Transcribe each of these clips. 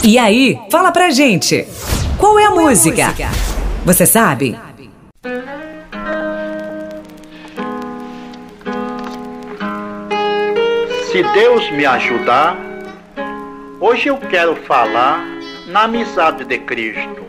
E aí, fala pra gente. Qual é a música? Você sabe? Se Deus me ajudar, hoje eu quero falar na amizade de Cristo.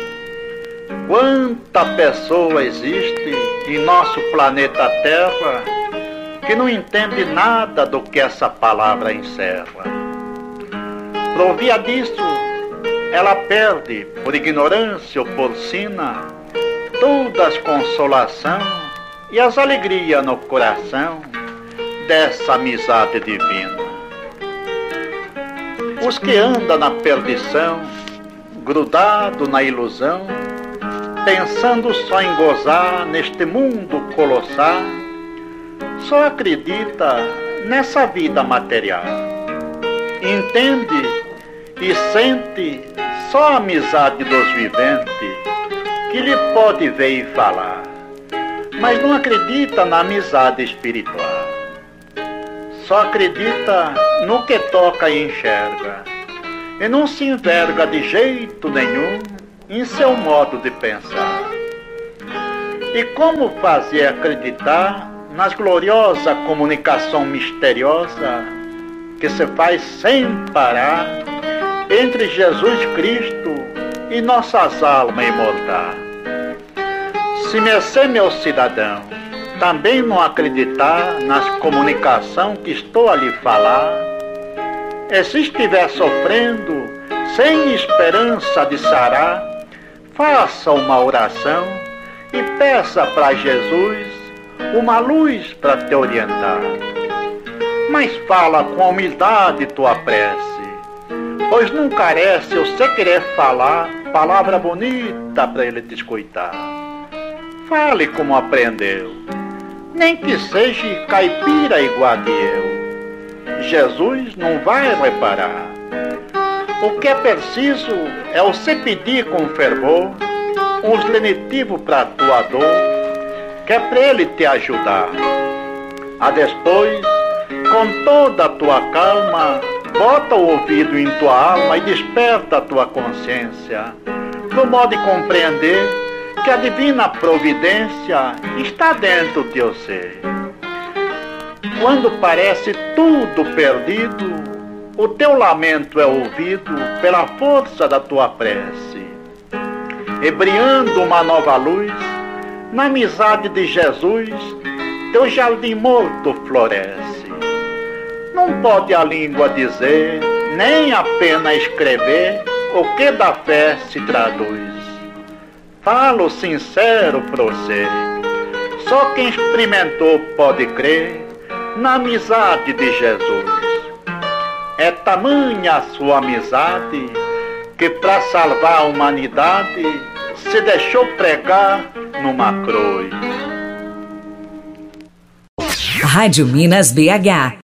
Quanta pessoa existe em nosso planeta Terra que não entende nada do que essa palavra encerra. Por via disso, ela perde, por ignorância ou por sina, todas as consolação e as alegrias no coração dessa amizade divina. Os que andam na perdição, grudado na ilusão, pensando só em gozar neste mundo colossal, só acredita nessa vida material. Entende e sente só a amizade dos viventes, que lhe pode ver e falar, mas não acredita na amizade espiritual. Só acredita no que toca e enxerga, e não se enverga de jeito nenhum em seu modo de pensar. E como fazer acreditar nas gloriosa comunicação misteriosa que se faz sem parar entre Jesus Cristo e nossas almas imortais? Se mercê, meu cidadão, também não acreditar nas comunicações que estou a lhe falar, e se estiver sofrendo, sem esperança de sarar, faça uma oração e peça para Jesus uma luz para te orientar. Mas fala com humildade tua prece, pois não carece você querer falar palavra bonita para ele te escutar. Fale como aprendeu, nem que seja caipira igual a eu. Jesus não vai reparar. O que é preciso é você pedir com fervor uns lenitivos para tua dor, que é para ele te ajudar. A depois, com toda a tua calma, bota o ouvido em tua alma e desperta a tua consciência, no modo de compreender que a divina providência está dentro de você. Quando parece tudo perdido, o teu lamento é ouvido pela força da tua prece, e brilhando uma nova luz, na amizade de Jesus, teu jardim morto floresce. Não pode a língua dizer, nem a pena escrever, o que da fé se traduz. Falo sincero pra você, só quem experimentou pode crer na amizade de Jesus. É tamanha a sua amizade que para salvar a humanidade se deixou pregar numa cruz. Rádio Minas BH.